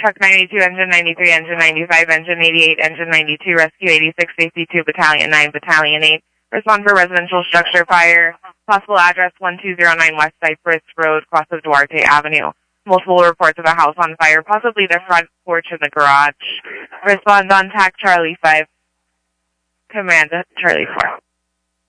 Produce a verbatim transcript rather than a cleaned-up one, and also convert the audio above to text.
Truck ninety-two, Engine ninety-three, Engine ninety-five, Engine eighty-eight, Engine ninety-two, Rescue eighty-six, Safety two, Battalion nine, Battalion eight. Respond for residential structure fire. Possible address one two zero nine West Cypress Road, cross of Duarte Avenue. Multiple reports of a house on fire, possibly the front porch and the garage. Respond on T A C Charlie five. Command Charlie four.